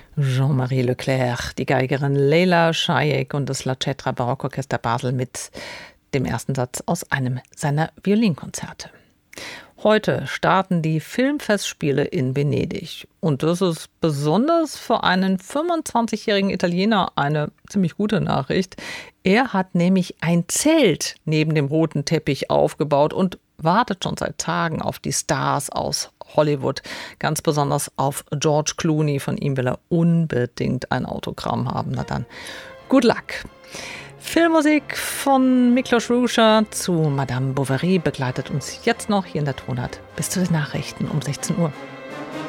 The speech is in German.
Jean-Marie Leclerc, die Geigerin Leila Shayek und das La Cetra Barockorchester Basel mit dem ersten Satz aus einem seiner Violinkonzerte. Heute starten die Filmfestspiele in Venedig. Und das ist besonders für einen 25-jährigen Italiener eine ziemlich gute Nachricht. Er hat nämlich ein Zelt neben dem roten Teppich aufgebaut und wartet schon seit Tagen auf die Stars aus Hollywood. Ganz besonders auf George Clooney. Von ihm will er unbedingt ein Autogramm haben. Na dann, good luck. Filmmusik von Miklos Ruscha zu Madame Bovary begleitet uns jetzt noch hier in der Tonart bis zu den Nachrichten um 16 Uhr.